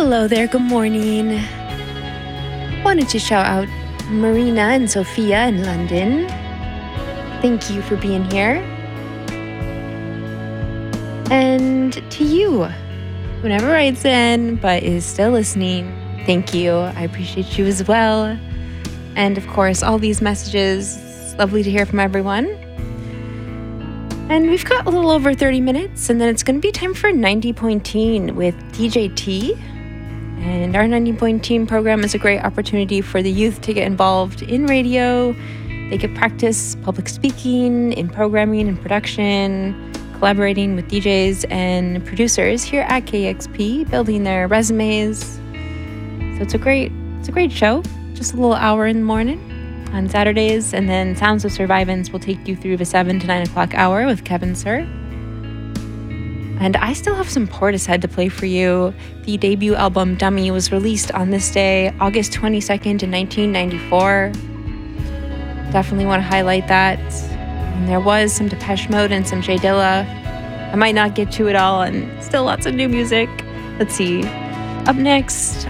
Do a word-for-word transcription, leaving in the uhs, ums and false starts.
Hello there, good morning. Wanted to shout out Marina and Sophia in London. Thank you for being here. And to you, who never writes in but is still listening, thank you. I appreciate you as well. And of course, all these messages, it's lovely to hear from everyone. And we've got a little over thirty minutes, and then it's going to be time for ninety point teen with D J T. And our ninety point teen program is a great opportunity for the youth to get involved in radio. They get practice public speaking, in programming and production, collaborating with D Js and producers here at K X P, building their resumes. So it's a great, it's a great show. Just a little hour in the morning on Saturdays, and then Sounds of Survivance will take you through the seven to nine o'clock hour with Kevin Sir. And I still have some Portishead to play for you. The debut album Dummy was released on this day, August twenty-second in nineteen ninety-four. Definitely want to highlight that. And there was some Depeche Mode and some Jay Dilla. I might not get to it all, and still lots of new music. Let's see. Up next,